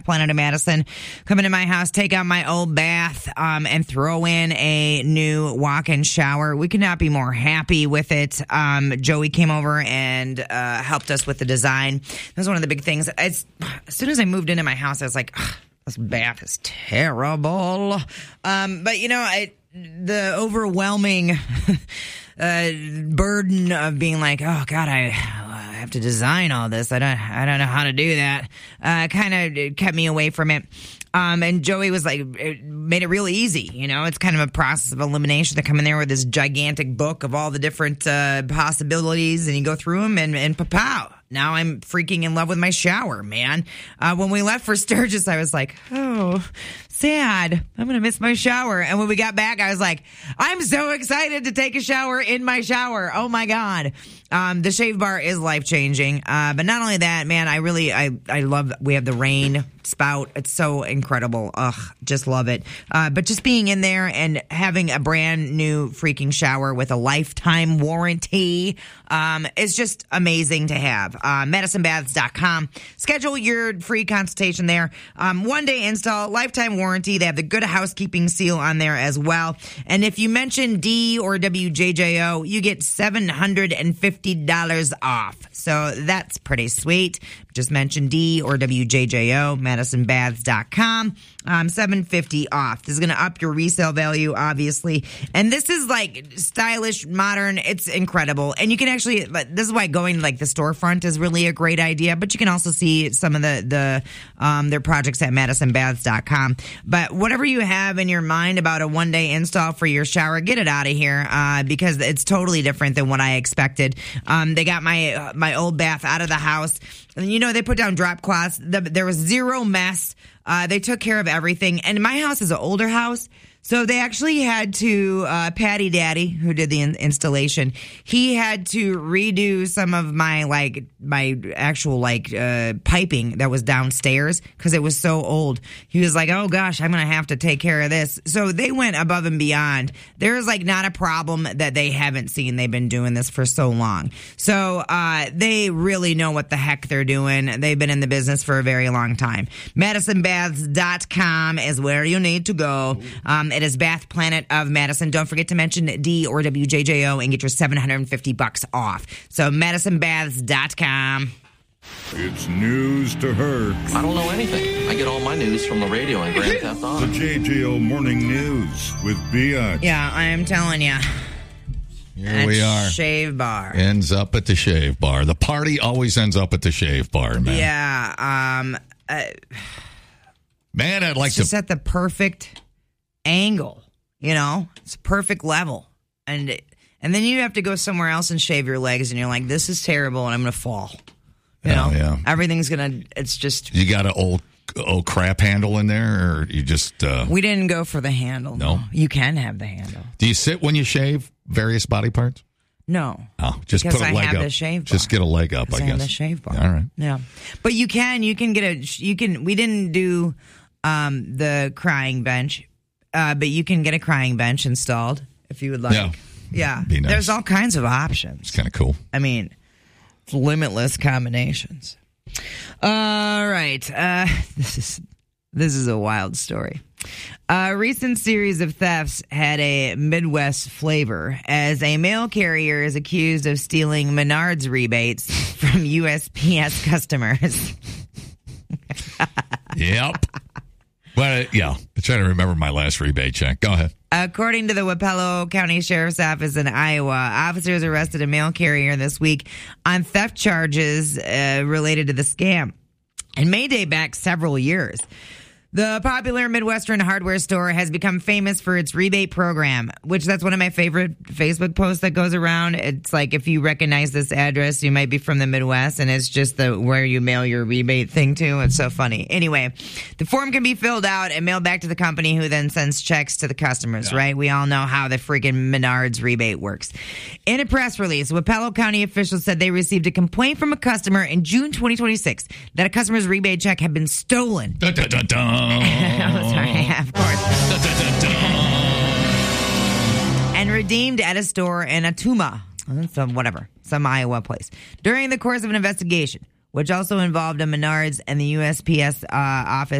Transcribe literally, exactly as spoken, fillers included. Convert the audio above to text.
Planet of Madison, come into my house, take out my old bath, um, and throw in a new walk-in shower. We could not be more happy with it. Um, Joey came over and uh, helped us with the design. That was one of the big things. As, as soon as I moved into my house, I was like, this bath is terrible. Um, but, you know, I, the overwhelming uh, burden of being like, oh, God, I... have to design all this. I don't I don't know how to do that. Uh, kind of kept me away from it. Um, and Joey was like, it made it really easy. You know, it's kind of a process of elimination. They come in there with this gigantic book of all the different uh, possibilities, and you go through them, and, and pa-pow. Now I'm freaking in love with my shower, man. Uh, when we left for Sturgis, I was like, oh, sad. I'm going to miss my shower. And when we got back, I was like, I'm so excited to take a shower in my shower. Oh, my God. Um, the Shave Bar is life-changing. Uh, but not only that, man, I really, I, I love, we have the rain spout. It's so incredible. Ugh, just love it. Uh, but just being in there and having a brand new freaking shower with a lifetime warranty, um, is just amazing to have. Uh, medicine baths dot com. Schedule your free consultation there. Um, one day install, lifetime warranty. They have the Good Housekeeping seal on there as well. And if you mention D or W J J O, you get seven hundred fifty dollars off. So that's pretty sweet. Just mention D or W J J O, medicine baths dot com. Um, seven hundred fifty dollars off. This is going to up your resale value, obviously. And this is like stylish, modern. It's incredible. And you can actually, this is why going to like the storefront is really a great idea. But you can also see some of the, the um, their projects at medicine baths dot com. But whatever you have in your mind about a one day install for your shower, get it out of here uh, because it's totally different than what I expected. Um, they got my, uh, my old bath out of the house. And, you know, they put down drop cloths. The, there was zero mess. Uh, they took care of everything. And my house is an older house. So they actually had to, uh, Patty Daddy, who did the in- installation, he had to redo some of my, like, my actual, like, uh, piping that was downstairs because it was so old. He was like, oh, gosh, I'm going to have to take care of this. So they went above and beyond. There is, like, not a problem that they haven't seen. They've been doing this for so long. So uh, they really know what the heck they're doing. They've been in the business for a very long time. medicine baths dot com is where you need to go. Um, It is Bath Planet of Madison. Don't forget to mention D or W J J O and get your seven hundred fifty bucks off. So medicine baths dot com. It's news to her. I don't know anything. I get all my news from the radio and Grand Theft Auto. The J J O Morning News with Biatch. Yeah, I am telling you. Here At we are. Shave Bar. Ends up at the Shave Bar. The party always ends up at the Shave Bar, man. Yeah. Um, uh, man, I'd like it's to... just at the perfect angle, you know? It's a perfect level. And and then you have to go somewhere else and shave your legs, and you're like, this is terrible, and I'm going to fall. You know? Oh, yeah. Everything's going to, it's just... You got an old, old crap handle in there, or you just... Uh, we didn't go for the handle. No? no? You can have the handle. Do you sit when you shave various body parts? No. Oh, just because put a I leg have up. The shave bar. Just get a leg up, I, I guess. have the shave bar. All right. Yeah. But you can, you can get a, you can, we didn't do um, the crying bench, uh, but you can get a crying bench installed if you would like. Yeah. Yeah. Be nice. There's all kinds of options. It's kind of cool. I mean, it's limitless combinations. All right. Uh, this is this is a wild story. A recent series of thefts had a Midwest flavor as a mail carrier is accused of stealing Menards rebates from U S P S customers. Yep. Well, yeah. I'm trying to remember my last rebate check. Go ahead. According to the Wapello County Sheriff's Office in Iowa, officers arrested a mail carrier this week on theft charges uh, related to the scam. And may date back several years. The popular Midwestern hardware store has become famous for its rebate program, which that's one of my favorite Facebook posts that goes around. It's like if you recognize this address, you might be from the Midwest, and it's just the where you mail your rebate thing to. It's so funny. Anyway, the form can be filled out and mailed back to the company who then sends checks to the customers, yeah. right? We all know how the freaking Menards rebate works. In a press release, Wapello County officials said they received a complaint from a customer in June twenty twenty-six that a customer's rebate check had been stolen. Dun, dun, dun, dun. Oh, sorry, of course. Dun, dun, dun, dun. And redeemed at a store in Atuma, some whatever, some Iowa place. During the course of an investigation, which also involved a Menards and the U S P S uh, office